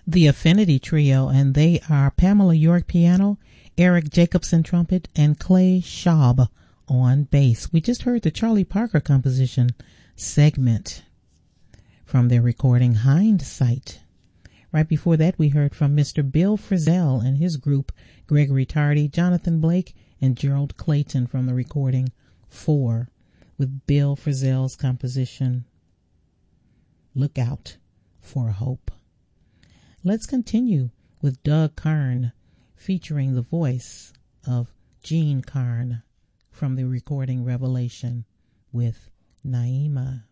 the Affinity Trio, and they are Pamela York piano, Eric Jacobson trumpet, and Clay Schaub on bass. We just heard the Charlie Parker composition Segment from their recording Hindsight. Right before that, we heard from Mr. Bill Frisell and his group Gregory Tardy, Jonathan Blake, and Gerald Clayton from the recording 4 with Bill Frisell's composition Look Out for Hope. Let's continue with Doug Karn featuring the voice of Gene Karn from the recording Revelation with Naima.